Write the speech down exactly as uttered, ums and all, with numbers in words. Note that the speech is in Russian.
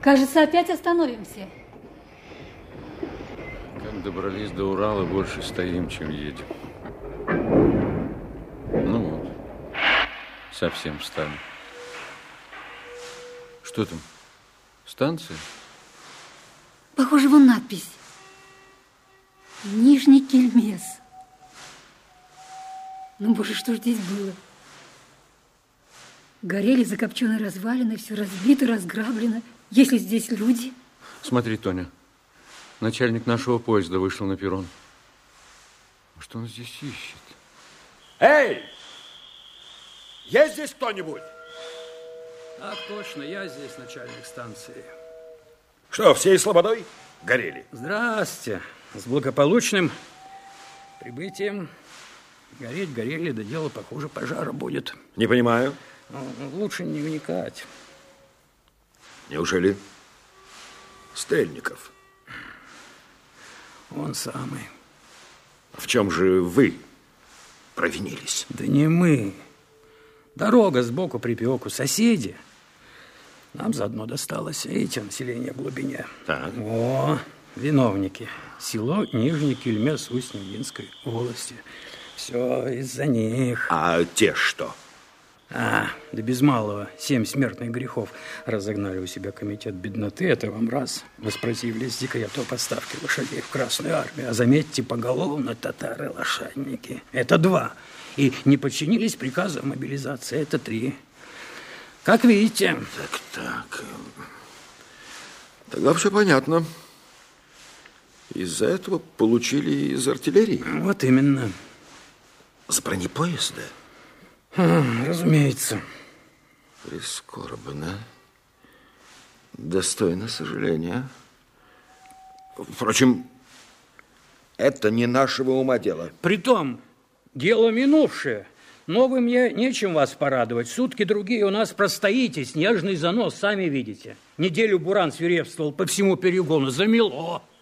Кажется, опять остановимся. Как добрались до Урала, больше стоим, чем едем. Ну вот, совсем встали. Что там? Станция? Похоже, вон надпись. Нижний Кельмес. Ну, боже, что ж здесь было? Горели закопченные развалины, все разбито, разграблено. Если здесь люди... Смотри, Тоня, начальник нашего поезда вышел на перрон. Что он здесь ищет? Эй! Есть здесь кто-нибудь? Так точно, я здесь начальник станции. Что, всей слободой горели? Здрасте. С благополучным прибытием. Гореть горели, да дело, похоже, пожара будет. Не понимаю. Ну, лучше не вникать. Неужели Стрельников? Он самый. В чем же вы провинились? Да не мы. Дорога сбоку припеку, соседи. Нам заодно досталось. Видите, население в глубине. Так. О, виновники. Село Нижний Кельмес Усть-Ногинской волости. Все из-за них. А те что? А, да без малого. Семь смертных грехов. Разогнали у себя комитет бедноты. Это вам раз. Воспротивились дикой-то поставки лошадей в Красную армию. А заметьте, поголовно татары-лошадники. Это два. И не подчинились приказу о мобилизации. Это три. Как видите. Так, так. Тогда все понятно. Из-за этого получили из артиллерии. Вот именно. С бронепоезда? А, разумеется. Прискорбно. Достойно сожаления. Впрочем, это не нашего ума дело. Притом, дело минувшее. Новым мне нечем вас порадовать. Сутки другие у нас простоите, снежный занос, сами видите. Неделю буран свирепствовал по всему перегону, замело.